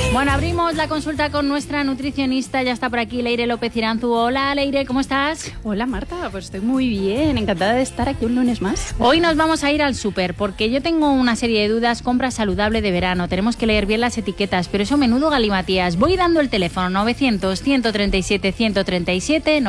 Bueno, abrimos la consulta con nuestra nutricionista. Ya está por aquí Leire López Iranzu. Hola, Leire, ¿cómo estás? Hola, Marta, pues estoy muy bien. Encantada de estar aquí un lunes más. Hoy nos vamos a ir al súper porque yo tengo una serie de dudas. Compra saludable de verano. Tenemos que leer bien las etiquetas, pero eso menudo galimatías. Voy dando el teléfono 900-137-137,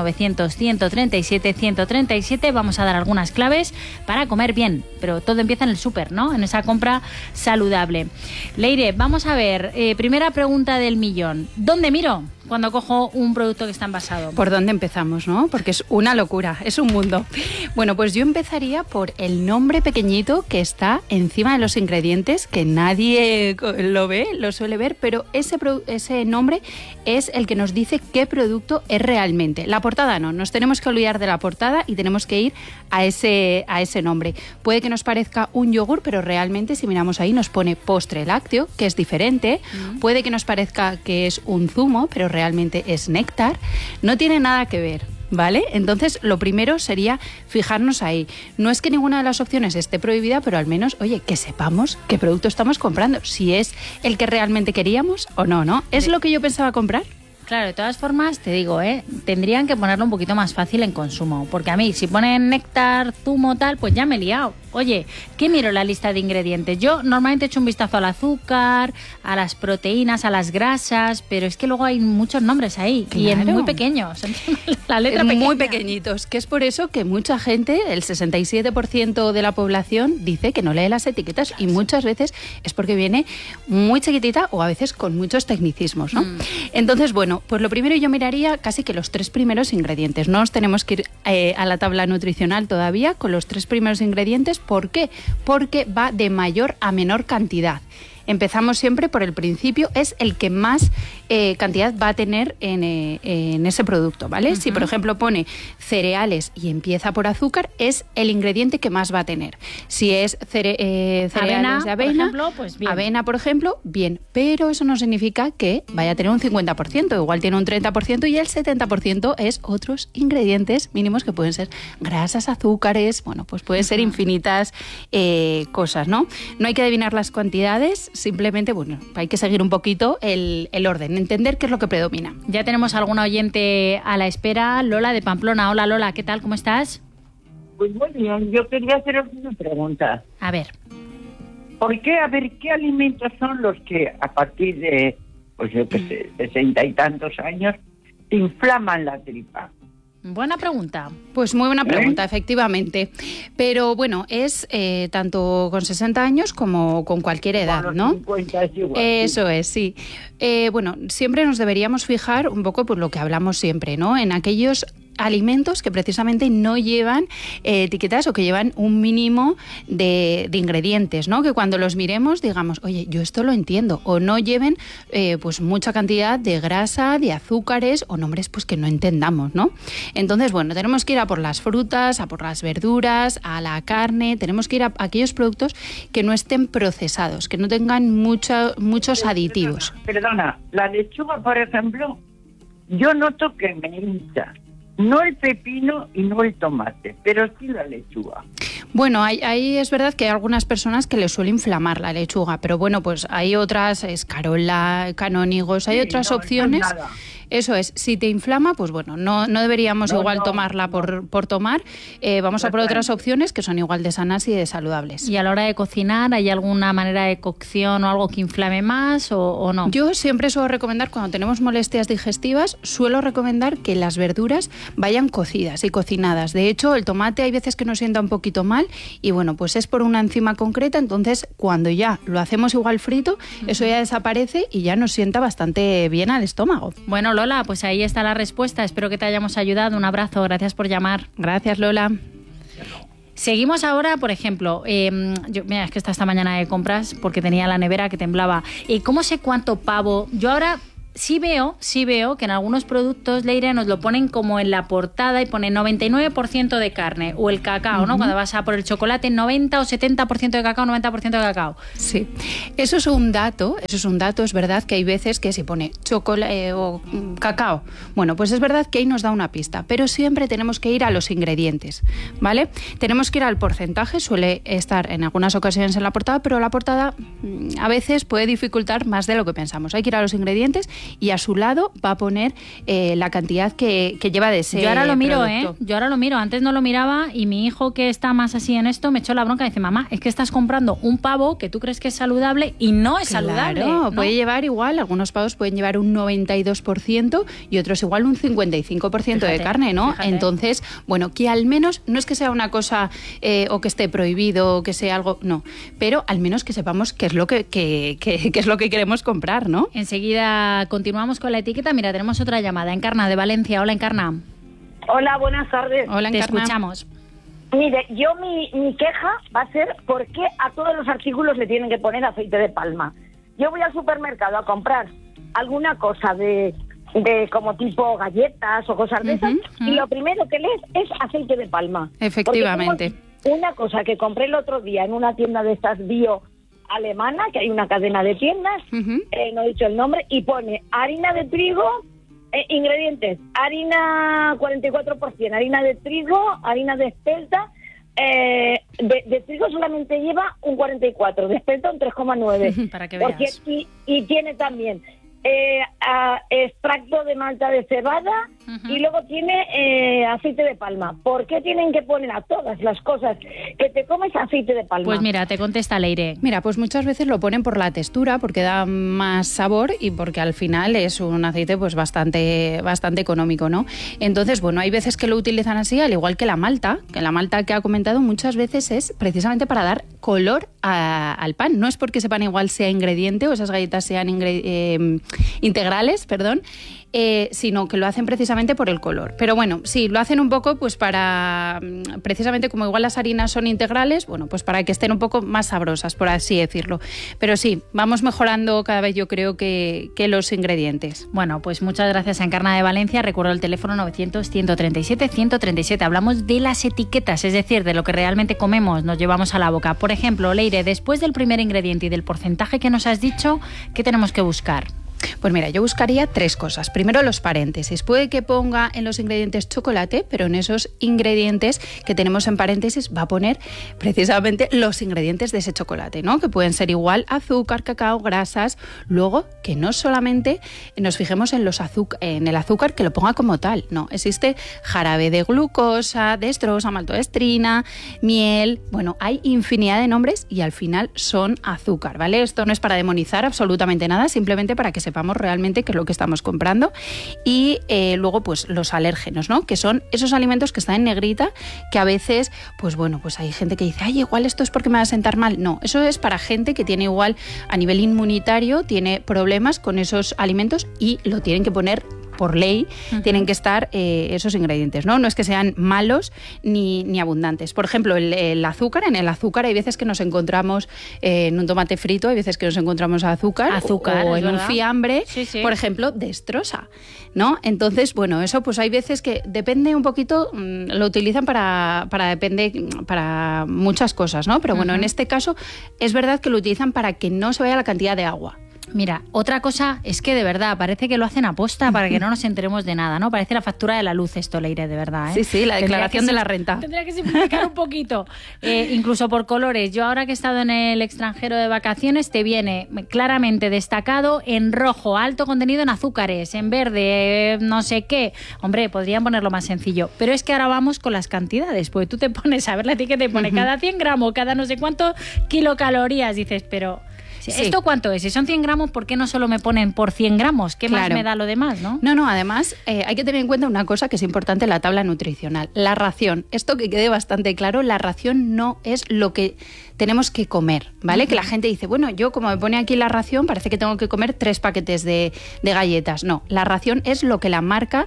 900-137-137. Vamos a dar algunas claves para comer bien, pero todo empieza en el súper, ¿no? En esa compra saludable. Leire, vamos a ver, primera pregunta del millón. ¿Dónde miro cuando cojo un producto que está envasado? ¿Por dónde empezamos, no? Porque es una locura, es un mundo. Bueno, pues yo empezaría por el nombre pequeñito que está encima de los ingredientes, que nadie lo suele ver, pero ese nombre es el que nos dice qué producto es realmente. La portada no, nos tenemos que olvidar de la portada y tenemos que ir a ese nombre. Puede que nos parezca un yogur, pero realmente si miramos ahí nos pone postre lácteo, que es diferente. Puede que nos parezca que es un zumo, pero realmente es néctar. No tiene nada que ver, ¿vale? Entonces, lo primero sería fijarnos ahí. No es que ninguna de las opciones esté prohibida, pero al menos, oye, que sepamos qué producto estamos comprando, si es el que realmente queríamos o no, ¿no? ¿Es lo que yo pensaba comprar? Claro, de todas formas, te digo, tendrían que ponerlo un poquito más fácil en consumo, porque a mí, si ponen néctar, zumo, tal, pues ya me he liado. Oye, ¿qué miro en la lista de ingredientes? Yo normalmente echo un vistazo al azúcar, a las proteínas, a las grasas, pero es que luego hay muchos nombres ahí, claro, y en muy pequeños, la letra pequeña. Muy pequeñitos, que es por eso que mucha gente, el 67% de la población, dice que no lee las etiquetas, y muchas veces es porque viene muy chiquitita o a veces con muchos tecnicismos, ¿no? Entonces, bueno, pues lo primero yo miraría casi que los 3 primeros ingredientes. No nos tenemos que ir a la tabla nutricional todavía con los 3 primeros ingredientes. ¿Por qué? Porque va de mayor a menor cantidad. Empezamos siempre por el principio, es el que más cantidad va a tener en ese producto, ¿vale? Si, por ejemplo, pone cereales y empieza por azúcar, es el ingrediente que más va a tener. Si es cereales de avena, por ejemplo, pues bien. Avena, por ejemplo, bien. Pero eso no significa que vaya a tener un 50%, igual tiene un 30% y el 70% es otros ingredientes mínimos que pueden ser grasas, azúcares, bueno, pues pueden ser infinitas cosas, ¿no? No hay que adivinar las cantidades. Simplemente, bueno, hay que seguir un poquito el orden, entender qué es lo que predomina. Ya tenemos alguna oyente a la espera, Lola de Pamplona. Hola, Lola, ¿qué tal? ¿Cómo estás? Pues muy bien, yo quería haceros una pregunta. A ver. ¿Por qué? A ver, ¿qué alimentos son los que a partir de, pues yo qué sé, 60 y tantos años, te inflaman la tripa? Buena pregunta. Pues muy buena pregunta, efectivamente. Pero bueno, es tanto con 60 años como con cualquier edad, ¿no? 50 es igual. Eso es, sí. Bueno, siempre nos deberíamos fijar un poco por lo que hablamos siempre, ¿no? En aquellos alimentos que precisamente no llevan etiquetas o que llevan un mínimo de ingredientes, ¿no? Que cuando los miremos digamos, oye, yo esto lo entiendo, o no lleven pues mucha cantidad de grasa, de azúcares o nombres pues que no entendamos, ¿no? Entonces, bueno, tenemos que ir a por las frutas, a por las verduras, a la carne, tenemos que ir a aquellos productos que no estén procesados, que no tengan muchos aditivos. Perdona, la lechuga, por ejemplo, yo noto que me hincha. No el pepino y no el tomate, pero sí la lechuga. Bueno, ahí es verdad que hay algunas personas que les suele inflamar la lechuga, pero bueno, pues hay otras, escarola, canónigos, hay otras opciones. Nada. Eso es, si te inflama, pues bueno, no deberíamos tomarla por tomar. Vamos a por otras opciones que son igual de sanas y de saludables. ¿Y a la hora de cocinar hay alguna manera de cocción o algo que inflame más o no? Yo siempre suelo recomendar, cuando tenemos molestias digestivas, suelo recomendar que las verduras vayan cocidas y cocinadas. De hecho, el tomate hay veces que nos sienta un poquito mal y bueno, pues es por una enzima concreta, entonces cuando ya lo hacemos igual frito, eso ya desaparece y ya nos sienta bastante bien al estómago. Bueno, Lola, pues ahí está la respuesta. Espero que te hayamos ayudado. Un abrazo. Gracias por llamar. Gracias, Lola. Seguimos ahora, por ejemplo, mira, es que esta mañana de compras porque tenía la nevera que temblaba. ¿Cómo sé cuánto pavo? Yo ahora sí veo que en algunos productos, Leire, nos lo ponen como en la portada y pone 99% de carne, o el cacao, ¿no? Cuando vas a por el chocolate, 90 o 70% de cacao, 90% de cacao. Sí, eso es un dato, es verdad que hay veces que se pone chocolate o cacao. Bueno, pues es verdad que ahí nos da una pista, pero siempre tenemos que ir a los ingredientes, ¿vale? Tenemos que ir al porcentaje, suele estar en algunas ocasiones en la portada, pero la portada a veces puede dificultar más de lo que pensamos. Hay que ir a los ingredientes y a su lado va a poner la cantidad que lleva de ese Yo ahora lo miro, producto. Yo ahora lo miro. Antes no lo miraba y mi hijo, que está más así en esto, me echó la bronca y dice, mamá, es que estás comprando un pavo que tú crees que es saludable y no es saludable. Claro, ¿no? puede llevar igual, algunos pavos pueden llevar un 92% y otros igual un 55% de carne, ¿no? Fíjate. Entonces, bueno, que al menos, no es que sea una cosa o que esté prohibido o que sea algo, no, pero al menos que sepamos qué es lo que es lo que queremos comprar, ¿no? Enseguida continuamos con la etiqueta. Mira, tenemos otra llamada. Encarna, de Valencia. Hola, Encarna. Hola, buenas tardes. Hola, Te Encarna. escuchamos. Mire, yo mi queja va a ser por qué a todos los artículos le tienen que poner aceite de palma. Yo voy al supermercado a comprar alguna cosa de como tipo galletas o cosas de esas y lo primero que lees es aceite de palma. Efectivamente. Porque tengo una cosa que compré el otro día en una tienda de estas bio alemana, que hay una cadena de tiendas, no he dicho el nombre, y pone harina de trigo, ingredientes, harina 44%, harina de trigo, harina de espelta, de trigo solamente lleva un 44%, de espelta un 3,9%. Para que veas. Y tiene también extracto de malta de cebada y luego tiene aceite de palma. ¿Por qué tienen que poner a todas las cosas que te comes aceite de palma? Pues mira, te contesta Leire. Mira, pues muchas veces lo ponen por la textura, porque da más sabor y porque al final es un aceite pues bastante económico, ¿no? Entonces, bueno, hay veces que lo utilizan así, al igual que la malta que ha comentado muchas veces es precisamente para dar color al pan. No es porque ese pan igual sea ingrediente o esas galletas sean integrales, perdón, sino que lo hacen precisamente por el color. Pero bueno, sí, lo hacen un poco pues para, precisamente como igual las harinas son integrales, bueno, pues para que estén un poco más sabrosas, por así decirlo. Pero sí, vamos mejorando cada vez, yo creo, que los ingredientes. Bueno, pues muchas gracias a Encarna de Valencia. Recuerdo el teléfono 900-137-137. Hablamos de las etiquetas, es decir, de lo que realmente comemos, nos llevamos a la boca. Por ejemplo, Leire, después del primer ingrediente y del porcentaje que nos has dicho, ¿qué tenemos que buscar? Pues mira, yo buscaría 3 cosas. Primero, los paréntesis. Puede que ponga en los ingredientes chocolate, pero en esos ingredientes que tenemos en paréntesis va a poner precisamente los ingredientes de ese chocolate, ¿no? Que pueden ser igual azúcar, cacao, grasas. Luego, que no solamente nos fijemos en el azúcar, que lo ponga como tal. No, existe jarabe de glucosa, dextrosa, maltodextrina, miel. Bueno, hay infinidad de nombres y al final son azúcar, ¿vale? Esto no es para demonizar absolutamente nada, simplemente para que sepamos realmente qué es lo que estamos comprando. Y luego pues los alérgenos, ¿no? Que son esos alimentos que están en negrita, que a veces pues bueno, pues hay gente que dice, ay, igual esto es porque me va a sentar mal. No, eso es para gente que tiene igual a nivel inmunitario, tiene problemas con esos alimentos y lo tienen que poner por ley, tienen que estar esos ingredientes, ¿no? No es que sean malos ni abundantes. Por ejemplo, el azúcar, en el azúcar hay veces que nos encontramos en un tomate frito, hay veces que nos encontramos azúcar o en un fiambre, sí. Por ejemplo, dextrosa, ¿no? Entonces, bueno, eso pues hay veces que depende un poquito, lo utilizan para muchas cosas, ¿no? Pero bueno, en este caso es verdad que lo utilizan para que no se vaya la cantidad de agua. Mira, otra cosa es que de verdad parece que lo hacen aposta para que no nos enteremos de nada, ¿no? Parece la factura de la luz esto, Leire, de verdad, ¿eh? Sí, la declaración de la renta. Tendría que simplificar un poquito, incluso por colores. Yo ahora que he estado en el extranjero de vacaciones, te viene claramente destacado en rojo, alto contenido en azúcares, en verde, no sé qué. Hombre, podrían ponerlo más sencillo, pero es que ahora vamos con las cantidades, porque tú te pones a ver la etiqueta y pone cada 100 gramos, cada no sé cuánto kilocalorías, dices, pero... Sí. ¿Esto cuánto es? Si son 100 gramos, ¿por qué no solo me ponen por 100 gramos? ¿Qué más me da lo demás, no? No, además hay que tener en cuenta una cosa que es importante en la tabla nutricional, la ración. Esto que quede bastante claro, la ración no es lo que tenemos que comer, ¿vale? Que la gente dice, bueno, yo como me pone aquí la ración, parece que tengo que comer 3 paquetes de galletas. No, la ración es lo que la marca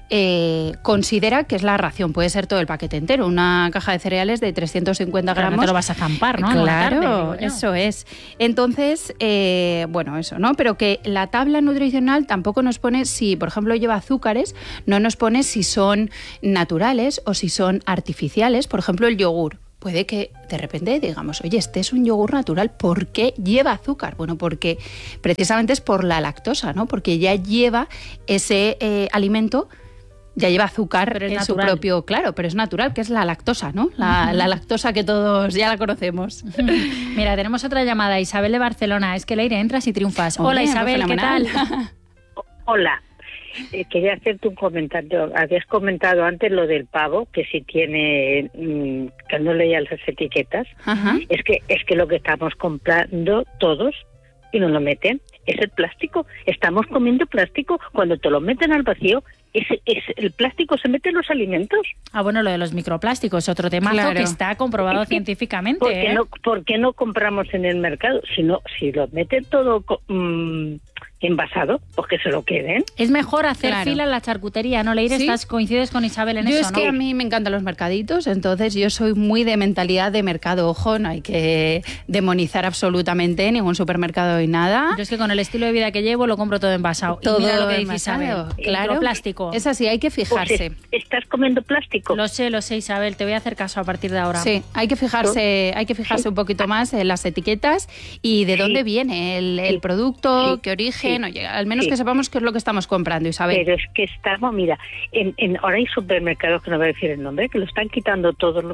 considera que es la ración. Puede ser todo el paquete entero, una caja de cereales de 350 gramos. No te lo vas a zampar, ¿no? Claro, eso es. Entonces, bueno, eso, ¿no? Pero que la tabla nutricional tampoco nos pone si, por ejemplo, lleva azúcares, no nos pone si son naturales o si son artificiales. Por ejemplo, el yogur. Puede que de repente digamos, oye, este es un yogur natural, ¿por qué lleva azúcar? Bueno, porque precisamente es por la lactosa, ¿no? Porque ya lleva ese alimento, ya lleva azúcar en su propio, claro, pero es natural, que es la lactosa, ¿no? La lactosa que todos ya la conocemos. Mira, tenemos otra llamada, Isabel de Barcelona. Es que Leire, entras y triunfas. Hola, Isabel, ¿qué tal? Hola. Quería hacerte un comentario. Habías comentado antes lo del pavo, que si tiene, que no leía las etiquetas. Ajá. Es que lo que estamos comprando todos y nos lo meten es el plástico. Estamos comiendo plástico. Cuando te lo meten al vacío, el plástico se mete en los alimentos. Ah, bueno, lo de los microplásticos es otro temazo que está comprobado científicamente. ¿Por qué no compramos en el mercado? Si lo meten todo envasado, pues que se lo queden. Es mejor hacer fila en la charcutería, ¿no, Leire? ¿Sí? Coincides con Isabel en eso, ¿no? Es que a mí me encantan los mercaditos, entonces yo soy muy de mentalidad de mercado. Ojo, no hay que demonizar absolutamente ningún supermercado y nada. Yo es que con el estilo de vida que llevo lo compro todo envasado. Todo y mira lo que dice envasado, Isabel. Claro. Plástico. Es así, hay que fijarse. Pues ¿estás comiendo plástico? Lo sé, Isabel. Te voy a hacer caso a partir de ahora. Sí, hay que fijarse un poquito más en las etiquetas y de dónde viene el producto, qué origen, oye, al menos que sepamos qué es lo que estamos comprando, Isabel. Pero es que estamos, mira, ahora hay supermercados, que no voy a decir el nombre, que lo están quitando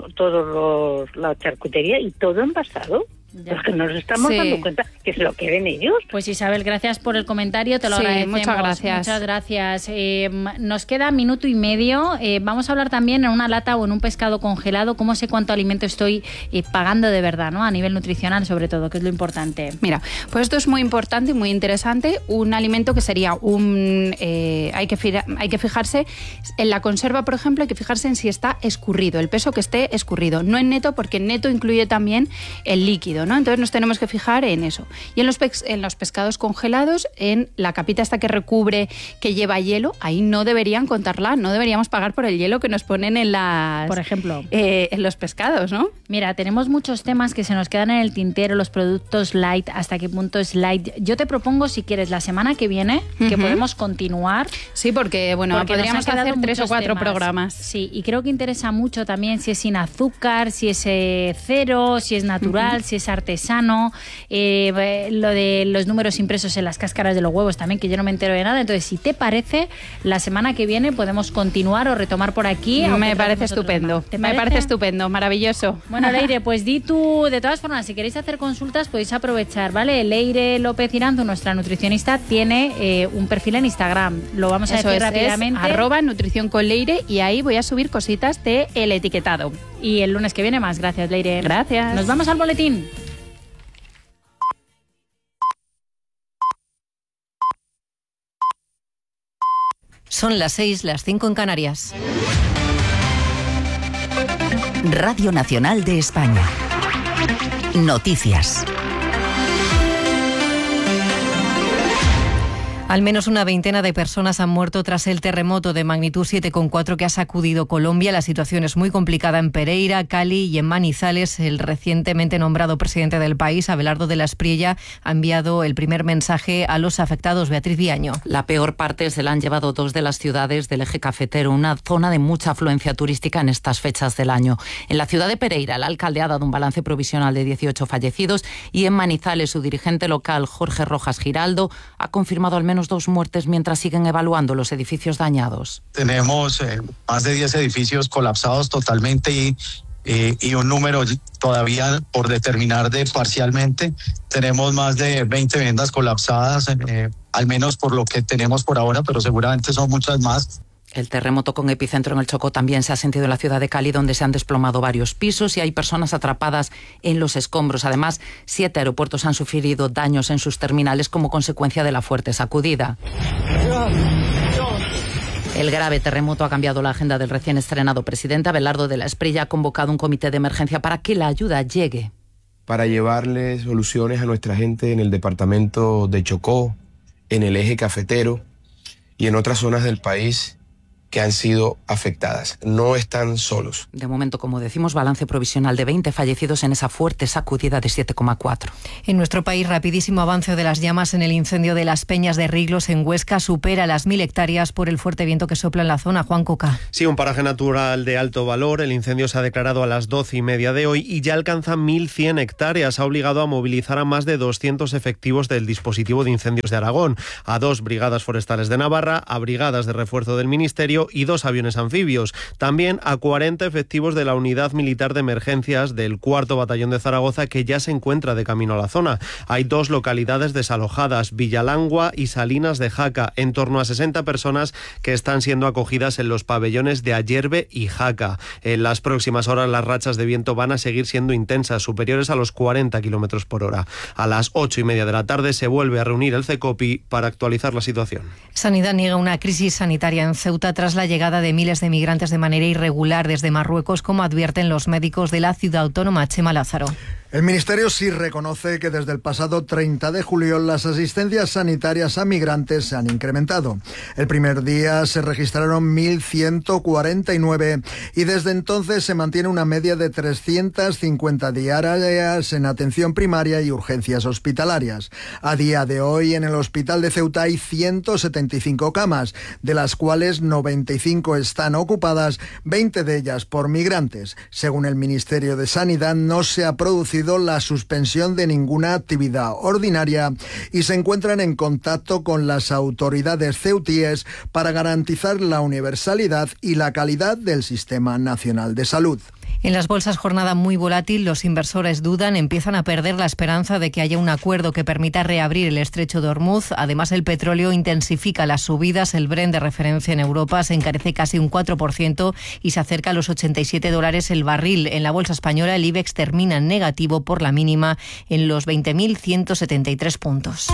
la charcutería y todo envasado. Los que nos estamos dando cuenta que se lo queden ellos. Pues Isabel, gracias por el comentario, te lo agradecemos. Muchas gracias. Muchas gracias. Nos queda minuto y medio. Vamos a hablar también en una lata o en un pescado congelado, cómo sé cuánto alimento estoy pagando de verdad, ¿no? A nivel nutricional, sobre todo, que es lo importante. Mira, pues esto es muy importante y muy interesante. Un alimento que sería hay que fijarse en la conserva, por ejemplo, hay que fijarse en si está escurrido, el peso que esté escurrido. No en neto, porque en neto incluye también el líquido, ¿no? Entonces nos tenemos que fijar en eso. Y en los pescados congelados, en la capita esta que recubre, que lleva hielo, ahí no deberían contarla, no deberíamos pagar por el hielo que nos ponen por ejemplo, en los pescados, ¿no? Mira, tenemos muchos temas que se nos quedan en el tintero, los productos light, hasta qué punto es light. Yo te propongo, si quieres, la semana que viene, que podemos continuar. Sí, porque podríamos hacer 3 o 4 programas. Sí, y creo que interesa mucho también si es sin azúcar, si es cero, si es natural, si es artesano, lo de los números impresos en las cáscaras de los huevos también, que yo no me entero de nada. Entonces, si te parece, la semana que viene podemos continuar o retomar por aquí. Me parece estupendo. Me parece estupendo, maravilloso. Bueno, Leire, pues di tú, de todas formas, si queréis hacer consultas podéis aprovechar, ¿vale? Leire López Iranzu, nuestra nutricionista, tiene un perfil en Instagram. Lo vamos a decir rápidamente. Es @nutrición con Leire, y ahí voy a subir cositas de el etiquetado. Y el lunes que viene más. Gracias, Leire. Gracias. Nos vamos al boletín. Son las 6, las 5 en Canarias. Radio Nacional de España. Noticias. Al menos una veintena de personas han muerto tras el terremoto de magnitud 7,4 que ha sacudido Colombia. La situación es muy complicada en Pereira, Cali y en Manizales. El recientemente nombrado presidente del país, Abelardo de la Espriella, ha enviado el primer mensaje a los afectados. Beatriz Viaño. La peor parte se la han llevado 2 de las ciudades del eje cafetero, una zona de mucha afluencia turística en estas fechas del año. En la ciudad de Pereira, el alcalde ha dado un balance provisional de 18 fallecidos y en Manizales su dirigente local, Jorge Rojas Giraldo, ha confirmado al menos 2 muertes mientras siguen evaluando los edificios dañados. Tenemos más de 10 edificios colapsados totalmente y un número todavía por determinar de parcialmente. Tenemos más de 20 viviendas colapsadas, al menos por lo que tenemos por ahora, pero seguramente son muchas más. El terremoto con epicentro en el Chocó también se ha sentido en la ciudad de Cali, donde se han desplomado varios pisos y hay personas atrapadas en los escombros. Además, 7 aeropuertos han sufrido daños en sus terminales como consecuencia de la fuerte sacudida. El grave terremoto ha cambiado la agenda del recién estrenado presidente. Abelardo de la Espriella ha convocado un comité de emergencia para que la ayuda llegue. Para llevarle soluciones a nuestra gente en el departamento de Chocó, en el eje cafetero y en otras zonas del país que han sido afectadas. No están solos. De momento, como decimos, balance provisional de 20 fallecidos en esa fuerte sacudida de 7,4. En nuestro país, rapidísimo avance de las llamas en el incendio de las Peñas de Riglos en Huesca. Supera las 1000 hectáreas por el fuerte viento que sopla en la zona. Juan Coca. Sí, un paraje natural de alto valor. El incendio se ha declarado a las 12:30 de hoy y ya alcanza 1100 hectáreas. Ha obligado a movilizar a más de 200 efectivos del dispositivo de incendios de Aragón, a 2 brigadas forestales de Navarra, a brigadas de refuerzo del Ministerio y 2 aviones anfibios. También a 40 efectivos de la Unidad Militar de Emergencias del 4º Batallón de Zaragoza, que ya se encuentra de camino a la zona. Hay 2 localidades desalojadas, Villalangua y Salinas de Jaca, en torno a 60 personas que están siendo acogidas en los pabellones de Ayerbe y Jaca. En las próximas horas las rachas de viento van a seguir siendo intensas, superiores a los 40 kilómetros por hora. A las 8:30 de la tarde se vuelve a reunir el CECOPI para actualizar la situación. Sanidad niega una crisis sanitaria en Ceuta tras la llegada de miles de migrantes de manera irregular desde Marruecos, como advierten los médicos de la ciudad autónoma. Chema Lázaro. El Ministerio sí reconoce que desde el pasado 30 de julio las asistencias sanitarias a migrantes se han incrementado. El primer día se registraron 1.149 y desde entonces se mantiene una media de 350 diarias en atención primaria y urgencias hospitalarias. A día de hoy en el hospital de Ceuta hay 175 camas, de las cuales 95 están ocupadas, 20 de ellas por migrantes. Según el Ministerio de Sanidad, no se ha producido la suspensión de ninguna actividad ordinaria y se encuentran en contacto con las autoridades ceutíes para garantizar la universalidad y la calidad del Sistema Nacional de Salud. En las bolsas, jornada muy volátil. Los inversores dudan, empiezan a perder la esperanza de que haya un acuerdo que permita reabrir el estrecho de Hormuz. Además, el petróleo intensifica las subidas. El Brent de referencia en Europa se encarece casi un 4% y se acerca a los $87 el barril. En la bolsa española, el IBEX termina en negativo por la mínima en los 20.173 puntos.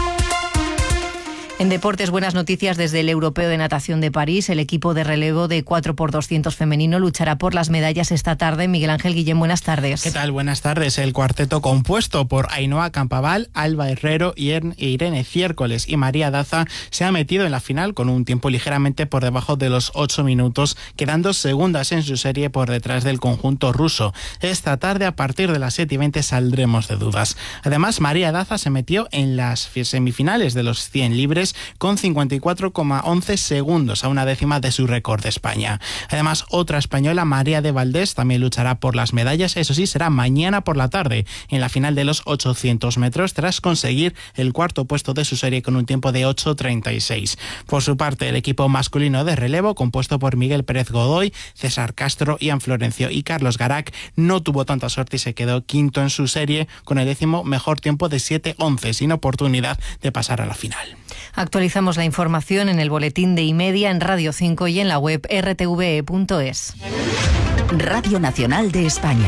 En deportes, buenas noticias desde el Europeo de Natación de París. El equipo de relevo de 4x200 femenino luchará por las medallas esta tarde. Miguel Ángel Guillén, buenas tardes. ¿Qué tal? Buenas tardes. El cuarteto compuesto por Ainhoa Campabal, Alba Herrero, Irene Ciércoles y María Daza se ha metido en la final con un tiempo ligeramente por debajo de los 8 minutos, quedando segundas en su serie por detrás del conjunto ruso. Esta tarde, a partir de las 7:20, saldremos de dudas. Además, María Daza se metió en las semifinales de los 100 libres con 54,11 segundos, a una décima de su récord de España. Además, otra española, María de Valdés, también luchará por las medallas. Eso sí, será mañana por la tarde, en la final de los 800 metros, tras conseguir el cuarto puesto de su serie con un tiempo de 8:36. Por su parte, el equipo masculino de relevo, compuesto por Miguel Pérez Godoy, César Castro, Ian Florencio y Carlos Garac, no tuvo tanta suerte y se quedó quinto en su serie con el 10º mejor tiempo de 7:11, sin oportunidad de pasar a la final. Actualizamos la información en el boletín de Y-Media, en Radio 5 y en la web rtve.es. Radio Nacional de España.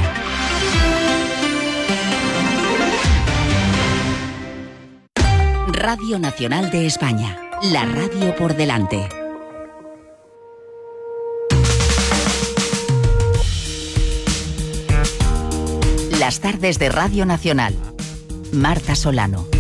Radio Nacional de España. La radio por delante. Las tardes de Radio Nacional. Marta Solano.